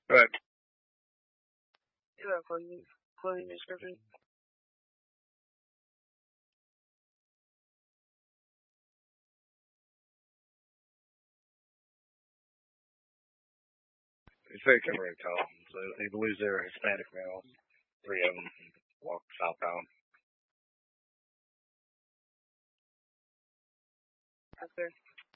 Right. You have clothing description. It's very covering tall. So he believes they're Hispanic males. 3 of them walk southbound. Okay.